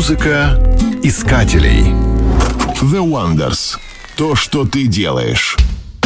Музыка искателей. The Wonders. То, что ты делаешь.